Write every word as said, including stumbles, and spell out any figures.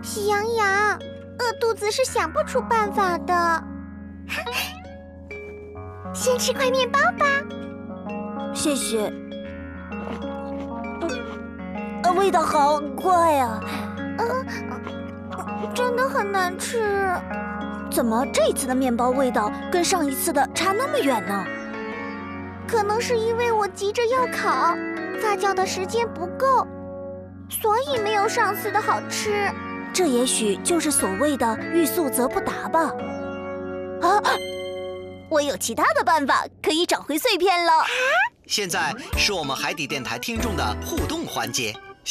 喜羊羊，饿肚子是想不出办法的。先吃块面包吧。 谢谢。呃，味道好怪啊。 嗯、呃，真的很难吃。 怎么这次的面包味道跟上一次的差那么远呢？ 可能是因为我急着要烤，发酵的时间不够，所以没有上次的好吃。 这也许就是所谓的欲速则不达吧。啊！我有其他的办法可以找回碎片了。 现在是我们海底电台听众的互动环节。